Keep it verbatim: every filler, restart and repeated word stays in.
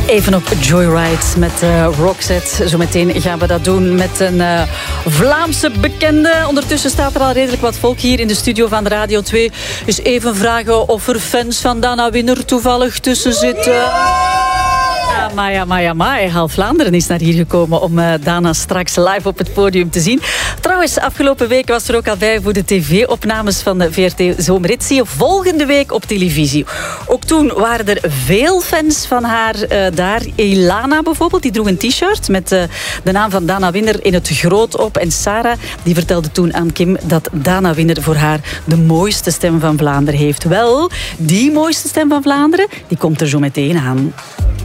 Even op Joyride met uh, Roxette. Zometeen gaan we dat doen met een uh, Vlaamse bekende. Ondertussen staat er al redelijk wat volk hier in de studio van Radio twee. Dus even vragen of er fans van Dana Winner toevallig tussen zitten. Amai, amai, amai. Half Vlaanderen is naar hier gekomen om uh, Dana straks live op het podium te zien. Trouwens, afgelopen week was er ook al bij voor de tv-opnames van de V R T Zomerrit. Zie je volgende week op televisie. Ook toen waren er veel fans van haar uh, daar. Ilana bijvoorbeeld, die droeg een t-shirt met uh, de naam van Dana Winner in het groot op. En Sarah, die vertelde toen aan Kim dat Dana Winner voor haar de mooiste stem van Vlaanderen heeft. Wel, die mooiste stem van Vlaanderen, die komt er zo meteen aan.